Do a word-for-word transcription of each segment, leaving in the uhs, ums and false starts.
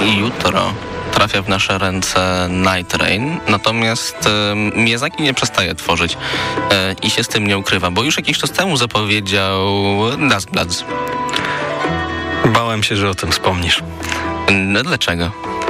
jutro trafia w nasze ręce Night Rain, natomiast e, Miyazaki nie przestaje tworzyć e, i się z tym nie ukrywa, bo już jakiś czas temu zapowiedział Dusk Bloods. Bałem się, że o tym wspomnisz. No, dlaczego?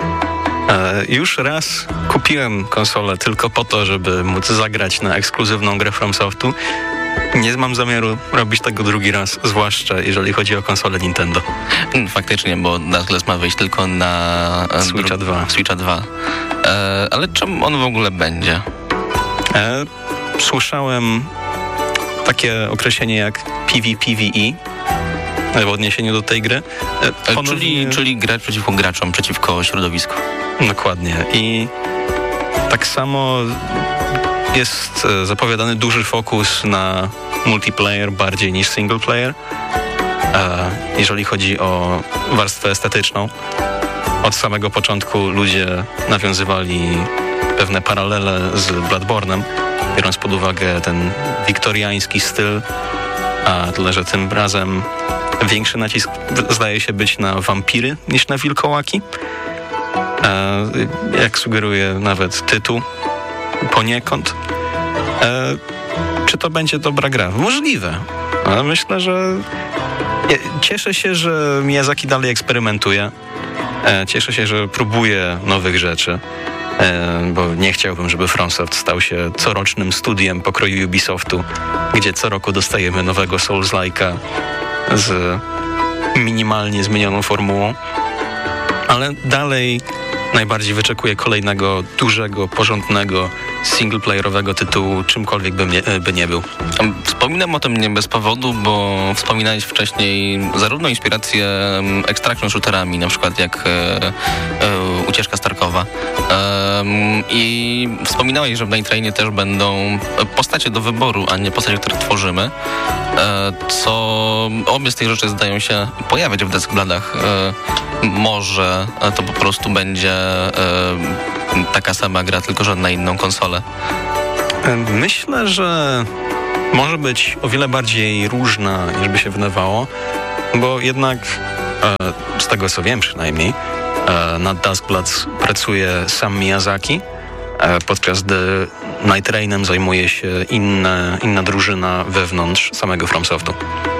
E, już raz kupiłem konsolę tylko po to, żeby móc zagrać na ekskluzywną grę FromSoftu. Nie mam zamiaru robić tego drugi raz, zwłaszcza jeżeli chodzi o konsolę Nintendo. Faktycznie, bo Dusk Bloods ma wyjść tylko na Switcha dwa. Switcha dwa. E, ale czym on w ogóle będzie? E, słyszałem takie określenie jak P V P V E w odniesieniu do tej gry. E, ponownie... czyli, czyli grać przeciwko graczom, przeciwko środowisku. Dokładnie. I tak samo jest zapowiadany duży fokus na multiplayer bardziej niż single player. E, jeżeli chodzi o warstwę estetyczną, od samego początku ludzie nawiązywali pewne paralele z Bloodborne'em, biorąc pod uwagę ten wiktoriański styl, a tyle, że tym razem większy nacisk zdaje się być na wampiry niż na wilkołaki. E, jak sugeruje nawet tytuł poniekąd. E, czy to będzie dobra gra? Możliwe. Ale myślę, że cieszę się, że Miyazaki dalej eksperymentuje. E, cieszę się, że próbuje nowych rzeczy. E, bo nie chciałbym, żeby FromSoft stał się corocznym studiem pokroju Ubisoftu, gdzie co roku dostajemy nowego Souls-like'a z minimalnie zmienioną formułą. Ale dalej najbardziej wyczekuję kolejnego, dużego, porządnego, singleplayerowego tytułu, czymkolwiek by, mnie, by nie był. Wspominam o tym nie bez powodu, bo wspominałeś wcześniej zarówno inspiracje extraction shooterami, na przykład jak e, e, Ucieczka z Tarkowa. E, I wspominałeś, że w Night Rainie też będą postacie do wyboru, a nie postacie, które tworzymy. E, co obie z tych rzeczy zdają się pojawiać w Dusk Bloodach. E, może to po prostu będzie e, taka sama gra, tylko że na inną konsolę. Myślę, że może być o wiele bardziej różna, niż by się wydawało, bo jednak e, z tego co wiem przynajmniej, e, nad Dusk Bloods pracuje sam Miyazaki, e, podczas gdy Night Rainem zajmuje się inne, inna drużyna wewnątrz samego FromSoftu.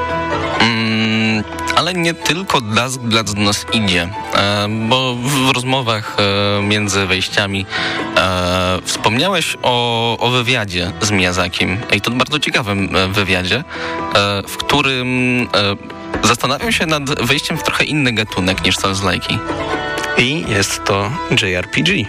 Mm, ale nie tylko Dusk Bloods do nas idzie, e, bo w rozmowach e, między wejściami e, wspomniałeś o, o wywiadzie z Miyazakim i to bardzo ciekawym e, wywiadzie, e, w którym e, zastanawiam się nad wejściem w trochę inny gatunek niż Souls-like'i. I jest to J R P G.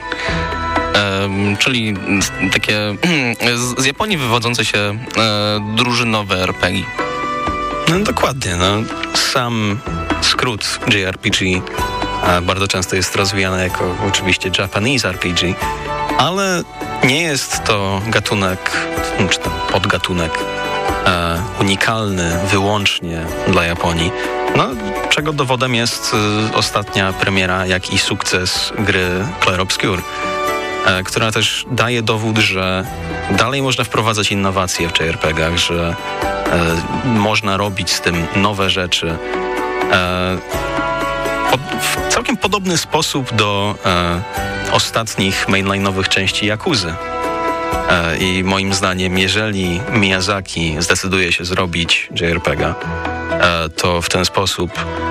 Um, czyli takie z, z Japonii wywodzące się e, drużynowe R P G. No dokładnie, no. Sam skrót J R P G a bardzo często jest rozwijany jako oczywiście Japanese R P G, ale nie jest to gatunek, czy tam podgatunek e, unikalny wyłącznie dla Japonii. No, czego dowodem jest e, ostatnia premiera, jak i sukces gry Clair Obscur, e, która też daje dowód, że dalej można wprowadzać innowacje w J R P G-ach, że e, można robić z tym nowe rzeczy. E, pod, w całkiem podobny sposób do e, ostatnich mainline'owych części Yakuzy. E, I moim zdaniem, jeżeli Miyazaki zdecyduje się zrobić J R P G, e, to w ten sposób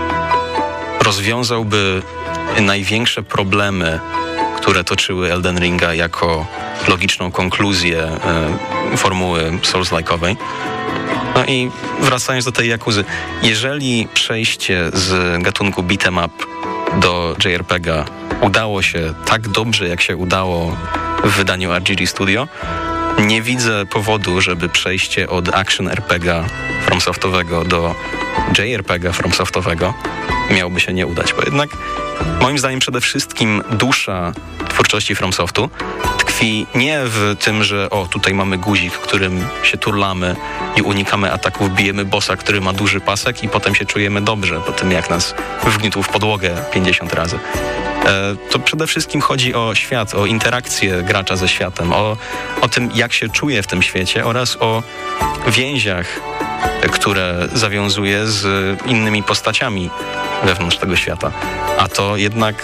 rozwiązałby największe problemy, które toczyły Elden Ringa jako logiczną konkluzję e, formuły Souls-like'owej. No i wracając do tej Yakuzy, jeżeli przejście z gatunku beat'em up do J R P G udało się tak dobrze, jak się udało w wydaniu R G G Studio, nie widzę powodu, żeby przejście od action R P G FromSoftowego do J R P G FromSoftowego miałoby się nie udać, bo jednak moim zdaniem przede wszystkim dusza twórczości FromSoftu tkwi nie w tym, że o, tutaj mamy guzik, którym się turlamy i unikamy ataków, bijemy bossa, który ma duży pasek i potem się czujemy dobrze po tym, jak nas wgniótł w podłogę pięćdziesiąt razy. E, to przede wszystkim chodzi o świat, o interakcję gracza ze światem, o, o tym, jak się czuje w tym świecie oraz o więziach, które zawiązuje z innymi postaciami wewnątrz tego świata. A to jednak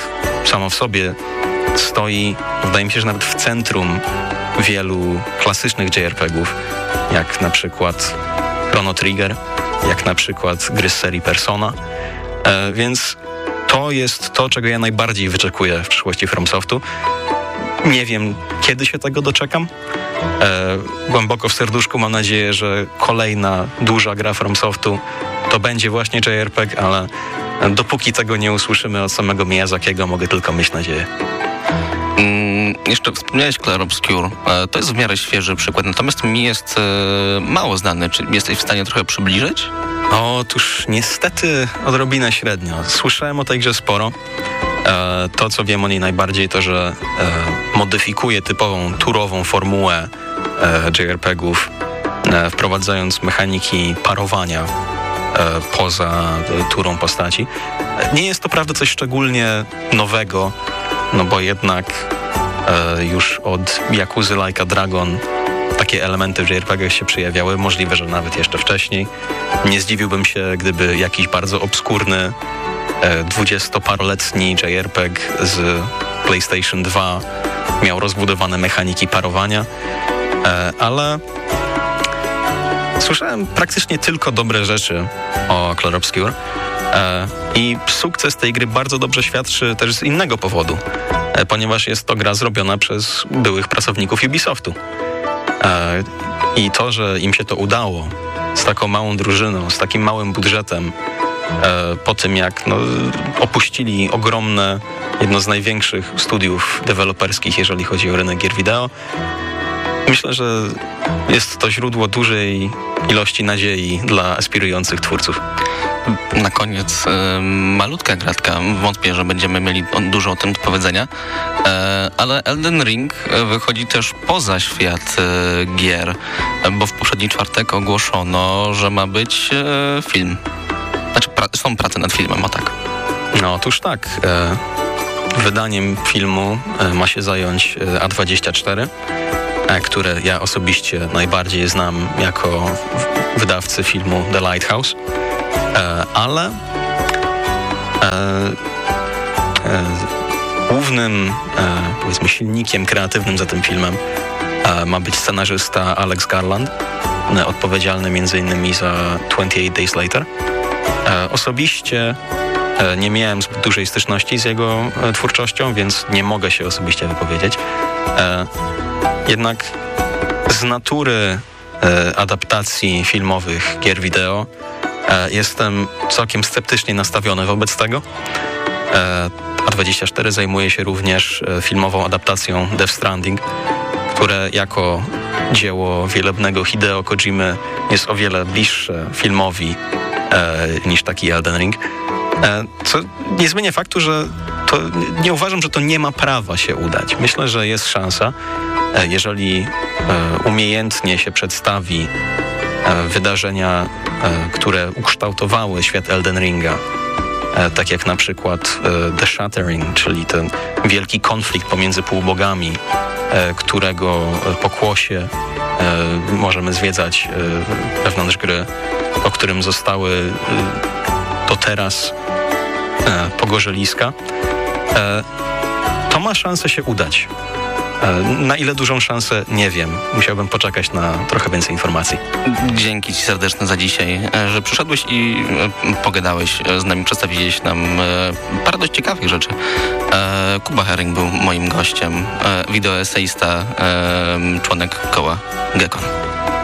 samo w sobie stoi, wydaje mi się, że nawet w centrum wielu klasycznych J R P G-ów, jak na przykład Chrono Trigger, jak na przykład gry z serii Persona. E, więc to jest to, czego ja najbardziej wyczekuję w przyszłości FromSoftu. Nie wiem, kiedy się tego doczekam. E, głęboko w serduszku mam nadzieję, że kolejna duża gra FromSoftu to będzie właśnie J R P G, ale dopóki tego nie usłyszymy od samego Miyazakiego, mogę tylko mieć nadzieję. Mm, jeszcze wspomniałeś Clair Obscur. E, to jest w miarę świeży przykład, natomiast mi jest e, mało znany. Czy jesteś w stanie trochę przybliżyć? Otóż niestety odrobinę średnio. Słyszałem o tej grze sporo. E, to, co wiem o niej najbardziej, to, że e, modyfikuje typową turową formułę e, J R P G-ów, e, wprowadzając mechaniki parowania e, poza e, turą postaci. Nie jest to prawda coś szczególnie nowego, no bo jednak e, już od Yakuzy Like a Dragon takie elementy w J R P G-ach się przejawiały, możliwe, że nawet jeszcze wcześniej. Nie zdziwiłbym się, gdyby jakiś bardzo obskurny dwudziestoparoletni J R P G z PlayStation dwa miał rozbudowane mechaniki parowania, ale słyszałem praktycznie tylko dobre rzeczy o Clair Obscur i sukces tej gry bardzo dobrze świadczy też z innego powodu, ponieważ jest to gra zrobiona przez byłych pracowników Ubisoftu. I to, że im się to udało z taką małą drużyną, z takim małym budżetem, po tym jak no, opuścili ogromne, jedno z największych studiów deweloperskich, jeżeli chodzi o rynek gier wideo, myślę, że jest to źródło dużej ilości nadziei dla aspirujących twórców. Na koniec y, malutka gratka. Wątpię, że będziemy mieli dużo o tym do powiedzenia, y, ale Elden Ring wychodzi też poza świat y, gier, bo w poprzedni czwartek ogłoszono, że ma być y, film. Znaczy pra- są prace nad filmem, o tak. No otóż tak. E, wydaniem filmu e, ma się zająć e, A dwadzieścia cztery, e, które ja osobiście najbardziej znam jako w- wydawcy filmu The Lighthouse. E, ale e, e, głównym e, powiedzmy silnikiem kreatywnym za tym filmem e, ma być scenarzysta Alex Garland, e, odpowiedzialny między innymi za twenty eight Days Later. E, osobiście e, nie miałem zbyt dużej styczności z jego e, twórczością, więc nie mogę się osobiście wypowiedzieć. E, jednak z natury e, adaptacji filmowych gier wideo e, jestem całkiem sceptycznie nastawiony wobec tego. E, A dwadzieścia cztery zajmuje się również e, filmową adaptacją Death Stranding, które jako dzieło wielebnego Hideo Kojimy jest o wiele bliższe filmowi E, niż taki Elden Ring. E, co nie zmienia faktu, że to nie uważam, że to nie ma prawa się udać. Myślę, że jest szansa, e, jeżeli e, umiejętnie się przedstawi e, wydarzenia, e, które ukształtowały świat Elden Ringa, e, tak jak na przykład e, The Shattering, czyli ten wielki konflikt pomiędzy półbogami, e, którego pokłosie e, możemy zwiedzać e, wewnątrz gry, o którym zostały do teraz e, pogorzeliska, e, to ma szansę się udać. E, na ile dużą szansę, nie wiem. Musiałbym poczekać na trochę więcej informacji. Dzięki Ci serdeczne za dzisiaj, że przyszedłeś i pogadałeś z nami, przedstawiłeś nam parę dość ciekawych rzeczy. Kuba Herring był moim gościem, wideoeseista, członek koła Gekon.